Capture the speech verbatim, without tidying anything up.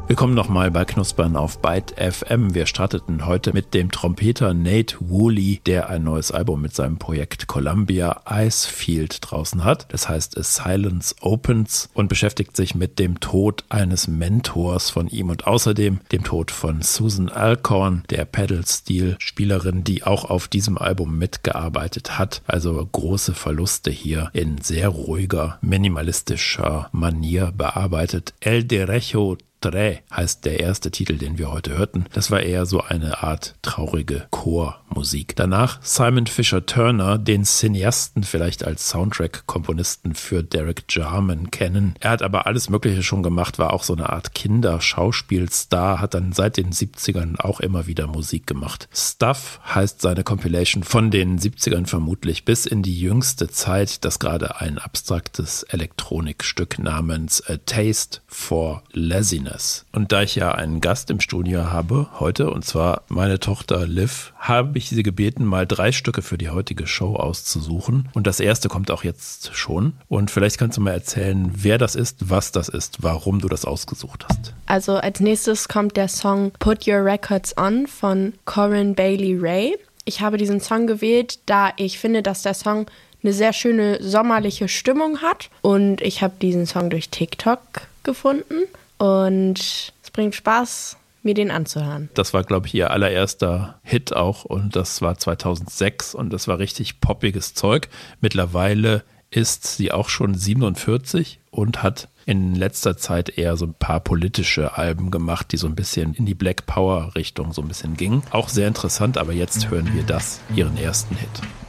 Willkommen nochmal bei Knuspern auf Byte F M. Wir starteten heute mit dem Trompeter Nate Wooley, der ein neues Album mit seinem Projekt Columbia Icefield draußen hat. Das heißt A Silence Opens und beschäftigt sich mit dem Tod eines Mentors von ihm und außerdem dem Tod von Susan Alcorn, der Pedal-Steel-Spielerin, die auch auf diesem Album mitgearbeitet hat. Also große Verluste hier in sehr ruhiger, minimalistischer Manier bearbeitet. El Derecho heißt der erste Titel, den wir heute hörten. Das war eher so eine Art traurige Chormusik. Danach Simon Fisher Turner, den Cineasten vielleicht als Soundtrack-Komponisten für Derek Jarman kennen. Er hat aber alles Mögliche schon gemacht, war auch so eine Art Kinder-Schauspielstar, hat dann seit den siebzigern auch immer wieder Musik gemacht. Stuff heißt seine Compilation von den siebzigern vermutlich bis in die jüngste Zeit, das gerade ein abstraktes Elektronikstück namens A Taste for Laziness. Und da ich ja einen Gast im Studio habe heute, und zwar meine Tochter Liv, habe ich sie gebeten, mal drei Stücke für die heutige Show auszusuchen. Und das erste kommt auch jetzt schon. Und vielleicht kannst du mal erzählen, wer das ist, was das ist, warum du das ausgesucht hast. Also als nächstes kommt der Song Put Your Records On von Corinne Bailey Rae. Ich habe diesen Song gewählt, da ich finde, dass der Song eine sehr schöne sommerliche Stimmung hat. Und ich habe diesen Song durch TikTok gefunden. Und es bringt Spaß, mir den anzuhören. Das war, glaube ich, ihr allererster Hit auch und das war zweitausendsechs und das war richtig poppiges Zeug. Mittlerweile ist sie auch schon siebenundvierzig und hat in letzter Zeit eher so ein paar politische Alben gemacht, die so ein bisschen in die Black Power Richtung so ein bisschen gingen. Auch sehr interessant, aber jetzt hören wir das, ihren ersten Hit.